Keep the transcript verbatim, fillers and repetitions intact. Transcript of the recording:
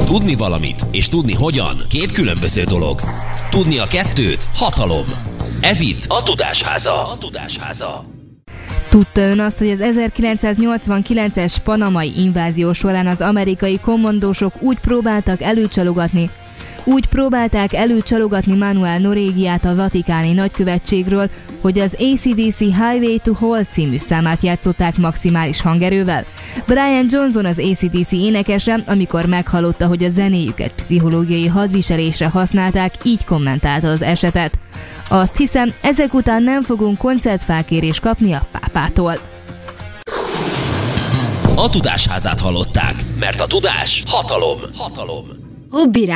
Tudni valamit és tudni hogyan két különböző dolog. Tudni a kettőt hatalom. Ez itt a Tudásháza. A Tudásháza. Tudta ön azt, hogy az ezerkilencszáznyolcvankilences panamai invázió során az amerikai kommandósok úgy próbáltak előcsalogatni, úgy próbálták előcsalogatni Manuel Norégiát a vatikáni nagykövetségről, hogy az á cé dé cé Highway to Hell című számát játszották maximális hangerővel. Brian Johnson, az á cé dé cé énekese, amikor meghallotta, hogy a zenéjüket pszichológiai hadviselésre használták, így kommentálta az esetet. Azt hiszem, ezek után nem fogunk koncertfelkérést kapni a pápától. A Tudásházát hallották, mert a tudás hatalom. Hatalom. Hobbirá.